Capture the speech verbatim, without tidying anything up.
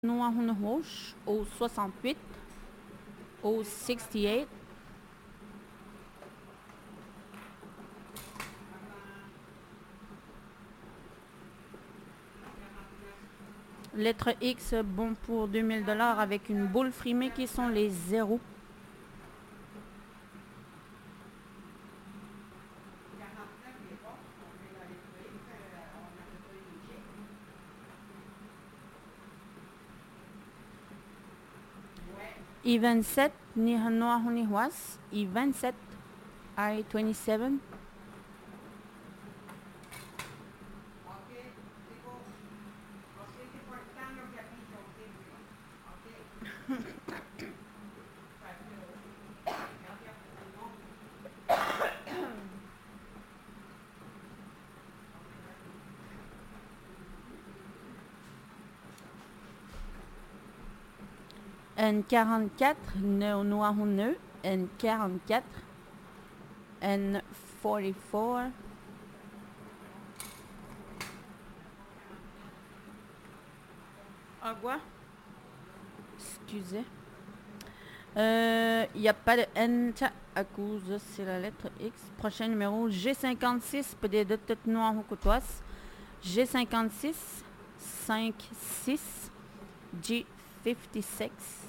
noir ou rouge au soixante-huit, au soixante-huit. Lettre X, bon pour deux mille dollars avec une boule frimée qui sont les zéros. I vingt-sept, ni noir ni was. I vingt-sept, I vingt-sept. N quarante-quatre, nœud noir ou nœud. N quarante-quatre. N quarante-quatre. Agua. Excusez. Il euh, n'y a pas de N à cause c'est la lettre X. Prochain numéro, G cinquante-six, peut-être tête noire ou côtoise. G cinquante-six, cinq six, G cinquante-six.